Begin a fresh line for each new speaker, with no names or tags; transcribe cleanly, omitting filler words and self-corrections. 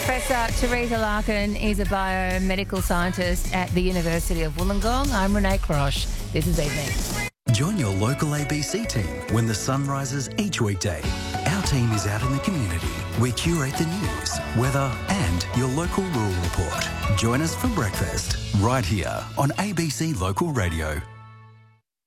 Professor Teresa Larkin is a biomedical scientist at the University of Wollongong. I'm Renee Crosh. This is Evening.
Join your local ABC team when the sun rises each weekday. Our team is out in the community. We curate the news, weather and your local rural report. Join us for breakfast right here on ABC Local Radio.